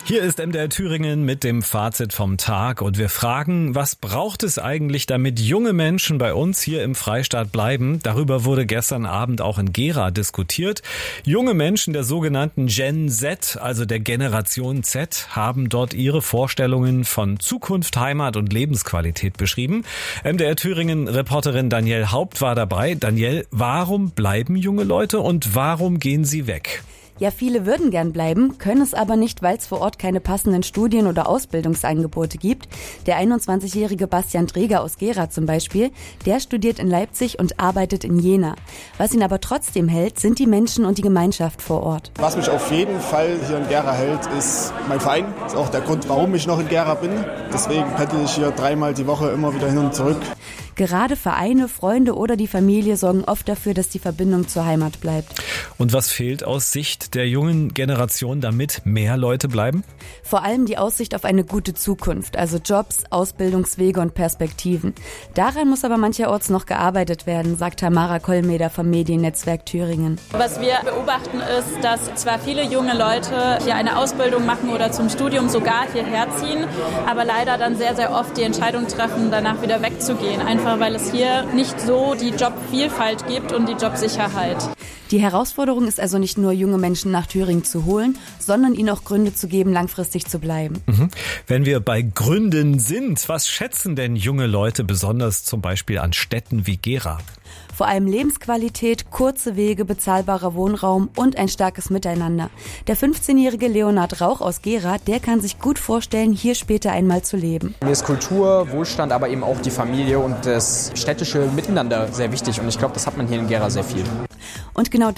Hier ist MDR Thüringen mit dem Fazit vom Tag und wir fragen, was braucht es eigentlich, damit junge Menschen bei uns hier im Freistaat bleiben? Darüber wurde gestern Abend auch in Gera diskutiert. Junge Menschen der sogenannten Gen Z, also der Generation Z, haben dort ihre Vorstellungen von Zukunft, Heimat und Lebensqualität beschrieben. MDR Thüringen-Reporterin Danielle Haupt war dabei. Danielle, warum bleiben junge Leute und warum gehen sie weg? Ja, viele würden gern bleiben, können es aber nicht, weil es vor Ort keine passenden Studien- oder Ausbildungsangebote gibt. Der 21-jährige Bastian Dreger aus Gera zum Beispiel, der studiert in Leipzig und arbeitet in Jena. Was ihn aber trotzdem hält, sind die Menschen und die Gemeinschaft vor Ort. Was mich auf jeden Fall hier in Gera hält, ist mein Verein. Das ist auch der Grund, warum ich noch in Gera bin. Deswegen pendel ich hier 3-mal die Woche immer wieder hin und zurück. Gerade Vereine, Freunde oder die Familie sorgen oft dafür, dass die Verbindung zur Heimat bleibt. Und was fehlt aus Sicht der jungen Generation, damit mehr Leute bleiben? Vor allem die Aussicht auf eine gute Zukunft, also Jobs, Ausbildungswege und Perspektiven. Daran muss aber mancherorts noch gearbeitet werden, sagt Tamara Kollmeder vom Mediennetzwerk Thüringen. Was wir beobachten ist, dass zwar viele junge Leute hier eine Ausbildung machen oder zum Studium sogar hierher ziehen, aber leider dann sehr, sehr oft die Entscheidung treffen, danach wieder wegzugehen. Einfach weil es hier nicht so die Jobvielfalt gibt und die Jobsicherheit. Die Herausforderung ist also nicht nur, junge Menschen nach Thüringen zu holen, sondern ihnen auch Gründe zu geben, langfristig zu bleiben. Wenn wir bei Gründen sind, was schätzen denn junge Leute besonders zum Beispiel an Städten wie Gera? Vor allem Lebensqualität, kurze Wege, bezahlbarer Wohnraum und ein starkes Miteinander. Der 15-jährige Leonhard Rauch aus Gera, der kann sich gut vorstellen, hier später einmal zu leben. Mir ist Kultur, Wohlstand, aber eben auch die Familie und das städtische Miteinander sehr wichtig. Und ich glaube, das hat man hier in Gera sehr viel. Und genau